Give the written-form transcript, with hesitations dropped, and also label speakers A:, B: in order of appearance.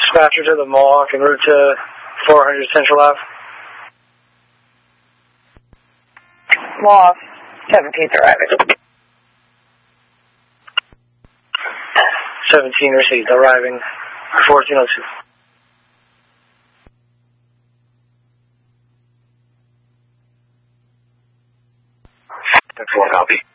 A: Dispatcher to the Mohawk en route to 400 Central Ave.
B: Mohawk, 17th arriving.
A: 17 received, arriving 1402.
C: 4 copy.